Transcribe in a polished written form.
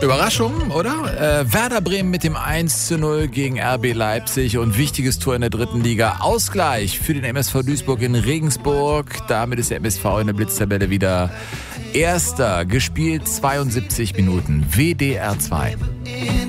Überraschung, oder? Werder Bremen mit dem 1:0 gegen RB Leipzig und wichtiges Tor in der 3. Liga. Ausgleich für den MSV Duisburg in Regensburg. Damit ist der MSV in der Blitztabelle wieder Erster. Gespielt 72 Minuten. WDR 2.